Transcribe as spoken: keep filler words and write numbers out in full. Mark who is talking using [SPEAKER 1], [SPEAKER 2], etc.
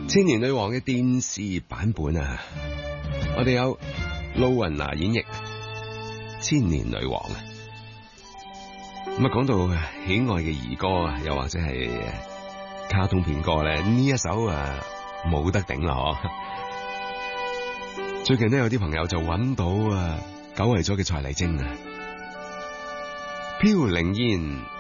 [SPEAKER 1] 千年女王嘅電視版本啊，我哋有露雲娜演繹千年女王啊。咁啊，講到喜愛嘅兒歌啊，又或者係卡通片歌咧，呢一首啊冇得頂啦嗬。最近都有啲朋友就揾到啊久違咗嘅蔡麗晶啊，飄零燕。